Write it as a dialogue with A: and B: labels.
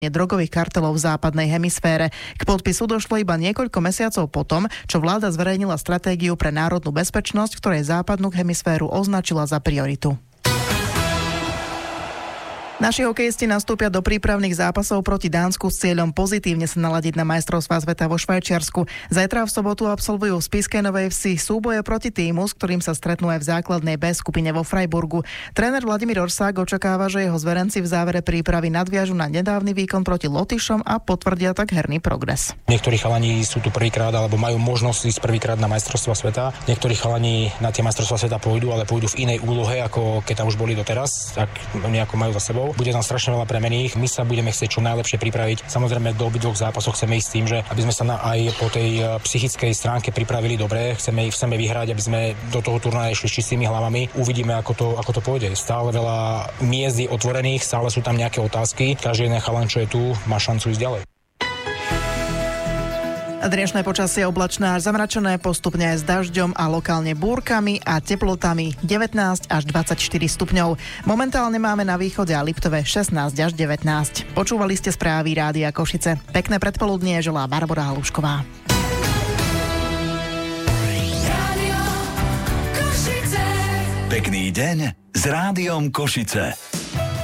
A: drogových kartelov v západnej hemisfére. K podpisu došlo iba niekoľko mesiacov potom, čo vláda zverejnila stratégiu pre národnú bezpečnosť, ktorej západnú hemisféru označila za prioritu. Naši hokejisti nastúpia do prípravných zápasov proti Dánsku s cieľom pozitívne sa naladiť na majstrovstvá sveta vo Švajčiarsku. Zajtra v sobotu absolvujú v Spišskej Novej Vsi súboje proti tímu, s ktorým sa stretnú aj v základnej B skupine vo Freiburgu. Tréner Vladimír Orsák očakáva, že jeho zverenci v závere prípravy nadviažu na nedávny výkon proti Lotyšom a potvrdia tak herný progres.
B: Niektorí chalani sú tu prvýkrát alebo majú možnosť ísť prvýkrát na majstrovstvá sveta. Niektorí chalani na tie majstrovstvá sveta pôjdu, ale pôjdu v inej úlohe, ako keď tam už boli doteraz, tak nejako majú za sebou. Bude tam strašne veľa premených. My sa budeme chcieť čo najlepšie pripraviť. Samozrejme do obidvoch zápasov chceme ísť s tým, že aby sme sa aj po tej psychickej stránke pripravili dobre. Chceme vyhrať, aby sme do toho turnaja išli s čistými hlavami. Uvidíme, ako to pôjde. Stále veľa miest je otvorených, stále sú tam nejaké otázky. Každý jeden chalan, čo je tu, má šancu ísť ďalej.
A: Dnešné počasie oblačné až zamračené, postupne aj s dažďom a lokálne búrkami a teplotami 19 až 24 stupňov. Momentálne máme na východe a Liptove 16 až 19. Počúvali ste správy Rádia Košice. Pekné predpoludnie želá Barbora Halušková.
C: Pekný deň s Rádiom Košice.